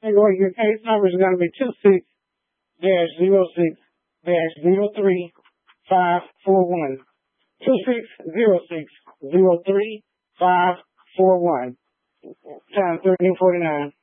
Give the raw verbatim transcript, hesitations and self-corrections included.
Or your case number is going to be two six dash zero six dash zero three five four one. Two six zero six zero three five four one. Time thirteen forty nine.